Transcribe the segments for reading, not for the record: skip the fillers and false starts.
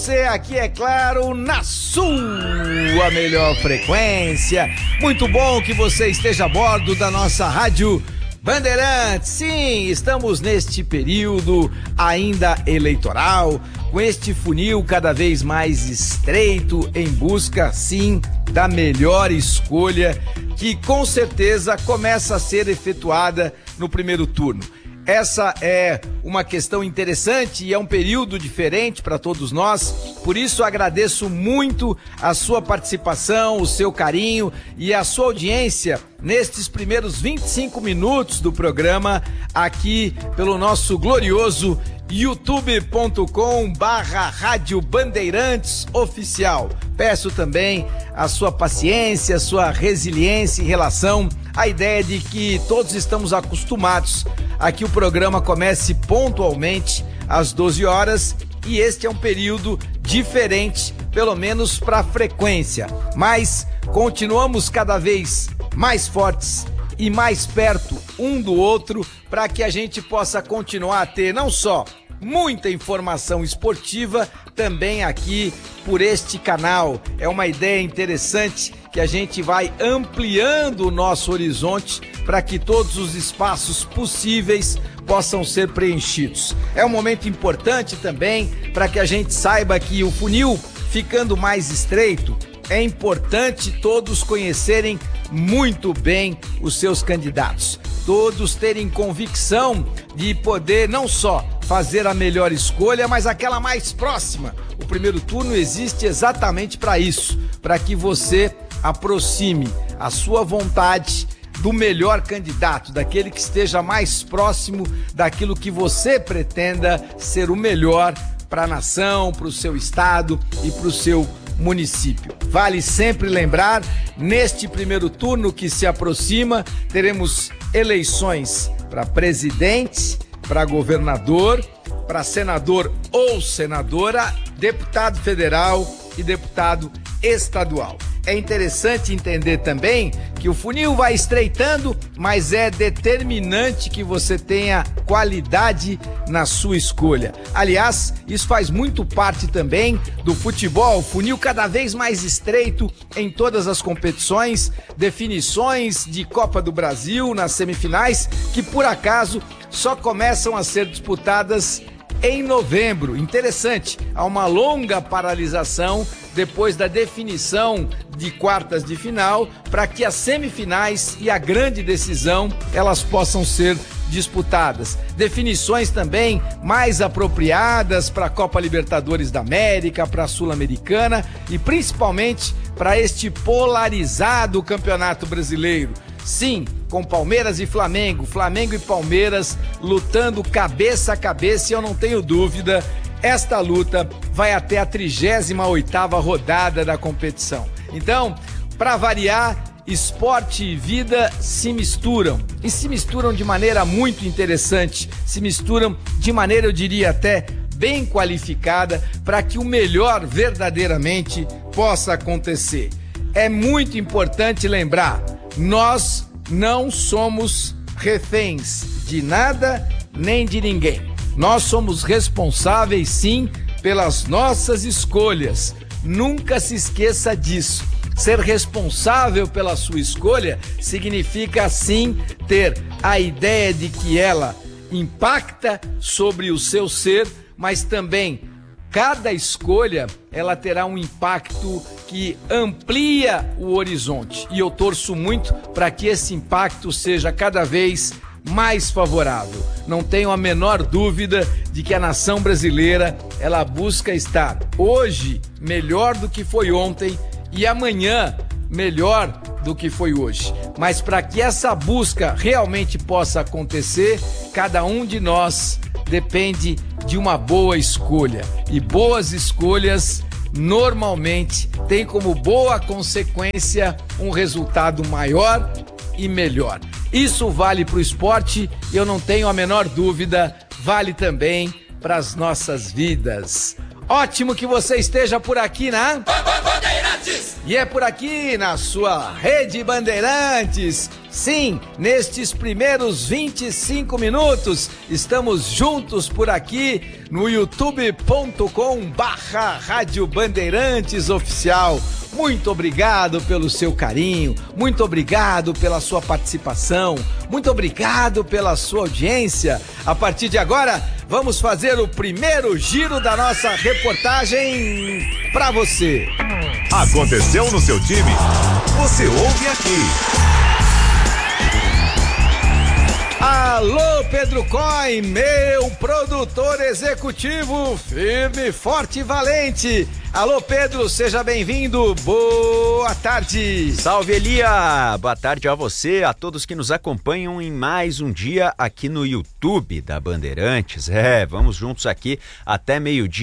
Você aqui, é claro, na sua melhor frequência. Muito bom que você esteja a bordo da nossa rádio Bandeirantes. Sim, estamos neste período ainda eleitoral, com este funil cada vez mais estreito, em busca, sim, da melhor escolha, que com certeza começa a ser efetuada no primeiro turno. Essa é uma questão interessante e é um período diferente para todos nós, por isso agradeço muito a sua participação, o seu carinho e a sua audiência nestes primeiros 25 minutos do programa aqui pelo nosso glorioso youtube.com/Rádio Bandeirantes Oficial. Peço também a sua paciência, a sua resiliência em relação à ideia de que todos estamos acostumados a que o programa comece pontualmente às 12 horas e este é um período diferente, pelo menos para a frequência, mas continuamos cada vez mais fortes e mais perto um do outro para que a gente possa continuar a ter não só muita informação esportiva, também aqui por este canal. É uma ideia interessante que a gente vai ampliando o nosso horizonte para que todos os espaços possíveis possam ser preenchidos. É um momento importante também para que a gente saiba que o funil ficando mais estreito, é importante todos conhecerem muito bem os seus candidatos, todos terem convicção de poder não só fazer a melhor escolha, mas aquela mais próxima. O primeiro turno existe exatamente para isso, para que você aproxime a sua vontade do melhor candidato, daquele que esteja mais próximo daquilo que você pretenda ser o melhor para a nação, para o seu estado e para o seu município. Vale sempre lembrar, neste primeiro turno que se aproxima, teremos eleições para presidente, para governador, para senador ou senadora, deputado federal e deputado estadual. É interessante entender também que o funil vai estreitando, mas é determinante que você tenha qualidade na sua escolha. Aliás, isso faz muito parte também do futebol, funil cada vez mais estreito em todas as competições, definições de Copa do Brasil nas semifinais, que por acaso só começam a ser disputadas em novembro. Interessante, há uma longa paralisação depois da definição de quartas de final para que as semifinais e a grande decisão elas possam ser disputadas. Definições também mais apropriadas para a Copa Libertadores da América, para a Sul-Americana e principalmente para este polarizado Campeonato Brasileiro. Sim, com Palmeiras e Flamengo, Flamengo e Palmeiras lutando cabeça a cabeça e eu não tenho dúvida, esta luta vai até a 38ª rodada da competição. Então, para variar, esporte e vida se misturam e se misturam de maneira muito interessante, se misturam de maneira, eu diria até, bem qualificada para que o melhor verdadeiramente possa acontecer. É muito importante lembrar, nós não somos reféns de nada nem de ninguém. Nós somos responsáveis, sim, pelas nossas escolhas. Nunca se esqueça disso. Ser responsável pela sua escolha significa, sim, ter a ideia de que ela impacta sobre o seu ser, mas também cada escolha ela terá um impacto que amplia o horizonte. E eu torço muito para que esse impacto seja cada vez mais favorável. Não tenho a menor dúvida de que a nação brasileira ela busca estar hoje melhor do que foi ontem e amanhã melhor do que foi hoje. Mas para que essa busca realmente possa acontecer, cada um de nós depende de uma boa escolha. E boas escolhas normalmente têm como boa consequência um resultado maior e melhor. Isso vale para o esporte e eu não tenho a menor dúvida, vale também para as nossas vidas. Ótimo que você esteja por aqui, né? Bandeirantes! E é por aqui, na sua Rede Bandeirantes. Sim, nestes primeiros 25 minutos, estamos juntos por aqui no youtube.com/Rádio Bandeirantes Oficial. Muito obrigado pelo seu carinho, muito obrigado pela sua participação, muito obrigado pela sua audiência. A partir de agora, vamos fazer o primeiro giro da nossa reportagem para você. Aconteceu no seu time? Você ouve aqui. Alô, Pedro Coin, meu produtor executivo, firme, forte e valente. Alô, Pedro, seja bem-vindo, boa tarde. Salve, Elia, boa tarde a você, a todos que nos acompanham em mais um dia aqui no YouTube da Bandeirantes. Vamos juntos aqui até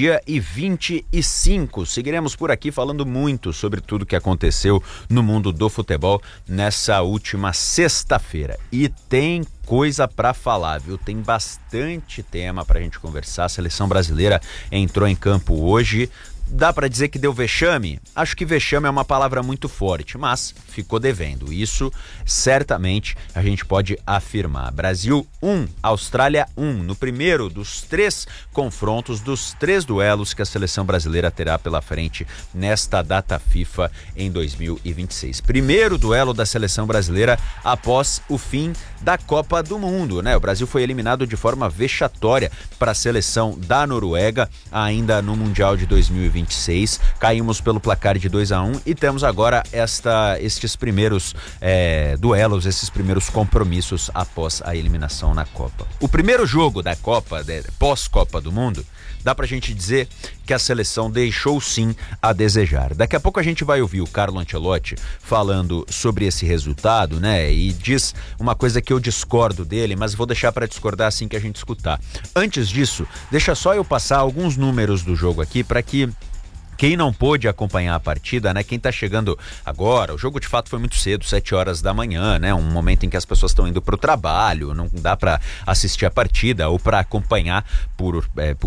12h25. Seguiremos por aqui falando muito sobre tudo que aconteceu no mundo do futebol nessa última sexta-feira. E tem coisa pra falar, viu? Tem bastante tema pra gente conversar. A seleção brasileira entrou em campo hoje. Dá pra dizer que deu vexame? Acho que vexame é uma palavra muito forte, mas ficou devendo. Isso certamente a gente pode afirmar. Brasil 1, Austrália 1, no primeiro dos 3 confrontos, dos 3 duelos que a seleção brasileira terá pela frente nesta data FIFA em 2026. Primeiro duelo da seleção brasileira após o fim da Copa do Mundo, né? O Brasil foi eliminado de forma vexatória para a seleção da Noruega ainda no Mundial de 2026. Caímos pelo placar de 2-1 e temos agora estes primeiros duelos, esses primeiros compromissos após a eliminação na Copa. O primeiro jogo da Copa, pós-Copa do Mundo, dá pra gente dizer que a seleção deixou sim a desejar. Daqui a pouco a gente vai ouvir o Carlo Ancelotti falando sobre esse resultado, né? E diz uma coisa que eu discordo dele, mas vou deixar para discordar assim que a gente escutar. Antes disso, deixa só eu passar alguns números do jogo aqui para que quem não pôde acompanhar a partida, né? Quem tá chegando agora, o jogo de fato foi muito cedo, 7 horas da manhã, né? Um momento em que as pessoas estão indo pro trabalho, não dá para assistir a partida ou para acompanhar por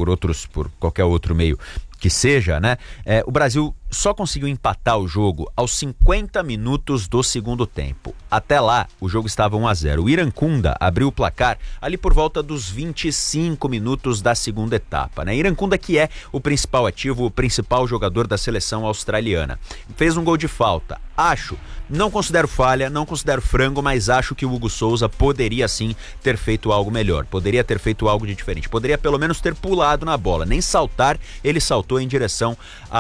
qualquer outro meio que seja, né? O Brasil só conseguiu empatar o jogo aos 50 minutos do segundo tempo. Até lá, o jogo estava 1-0. O Irankunda abriu o placar ali por volta dos 25 minutos da segunda etapa, né? Irankunda, que é o principal ativo, o principal jogador da seleção australiana. Fez um gol de falta. Não considero falha, não considero frango, mas acho que o Hugo Souza poderia sim ter feito algo melhor, poderia ter feito algo de diferente, poderia pelo menos ter pulado na bola, nem saltar, ele saltou em direção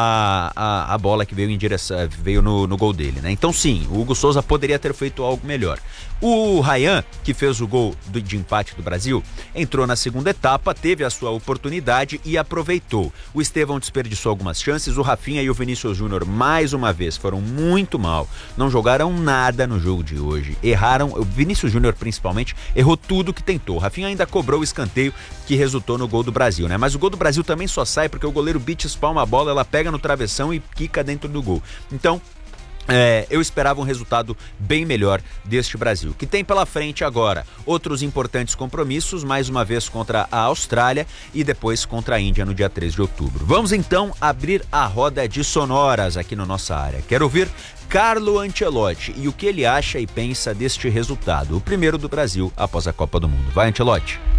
à bola que veio no gol dele, né? Então sim, o Hugo Souza poderia ter feito algo melhor. O Ryan, que fez o gol de empate do Brasil, entrou na segunda etapa, teve a sua oportunidade e aproveitou. O Estevão desperdiçou algumas chances, o Rafinha e o Vinícius Júnior mais uma vez foram muito mal, não jogaram nada no jogo de hoje, erraram, o Vinícius Júnior principalmente, errou tudo que tentou. O Rafinha ainda cobrou o escanteio que resultou no gol do Brasil, né? Mas o gol do Brasil também só sai porque o goleiro beat spalma a bola, ela pega no travessão e quica dentro do gol. Então, eu esperava um resultado bem melhor deste Brasil, que tem pela frente agora outros importantes compromissos, mais uma vez contra a Austrália e depois contra a Índia no dia 3 de outubro. Vamos então abrir a roda de sonoras aqui na nossa área. Quero ouvir Carlo Ancelotti e o que ele acha e pensa deste resultado, o primeiro do Brasil após a Copa do Mundo. Vai, Ancelotti.